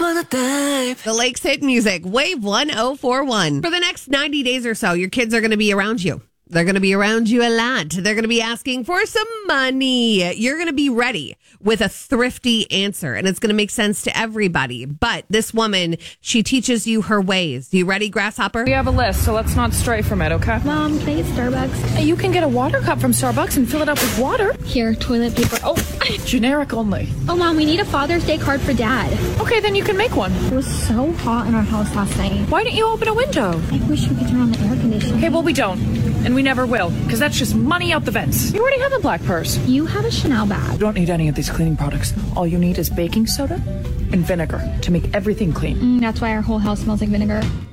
wanna dive. The Lakes Hit Music, Wave 1041. For the next 90 days or so, your kids are going to be around you. They're going to be around you a lot. They're going to be asking for some money. You're going to be ready with a thrifty answer, and it's going to make sense to everybody. But this woman, she teaches you her ways. You ready, Grasshopper? We have a list, so let's not stray from it, okay? Mom, can I get Starbucks? You can get a water cup from Starbucks and fill it up with water. Here, toilet paper. Oh, Generic only. oh, Mom, we need a Father's Day card for Dad. Okay, then you can make one. It was so hot in our house last night. Why didn't you open a window? I wish we could turn on the air conditioning. Okay, well, we don't. And we never will, because that's just money out the vents. You already have a black purse. You have a Chanel bag. You don't need any of these cleaning products. All you need is baking soda and vinegar to make everything clean. That's why our whole house smells like vinegar.